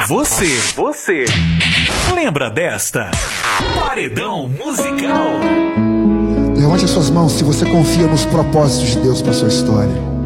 Você. Lembra desta? Paredão Musical. Levante as suas mãos se você confia nos propósitos de Deus para sua história.